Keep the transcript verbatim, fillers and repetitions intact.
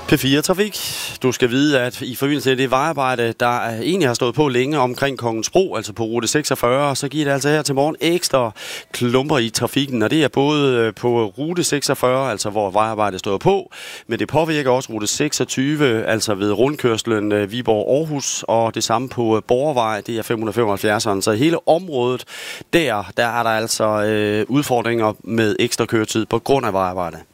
P fire Trafik. Du skal vide, at i forbindelse med det vejarbejde, der egentlig har stået på længe omkring Kongens Bro, altså på rute seksogfyrre, så giver det altså her til morgen ekstra klumper i trafikken, og det er både på rute seksogfyrre, altså hvor vejarbejdet står på, men det påvirker også rute seksogtyve, altså ved rundkørslen Viborg-Aarhus, og det samme på Borgervej, det er fem hundrede femoghalvfjerdseren. Så hele området der, der er der altså øh, udfordringer med ekstra køretid på grund af vejarbejde.